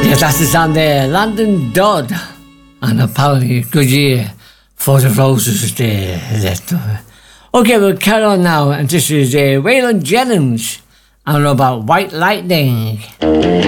Yes, that's the sound there. London Dodd. And apparently, good year for the Roses there. Okay, we'll carry on now. And this is Waylon Jennings. I don't know about White Lightning.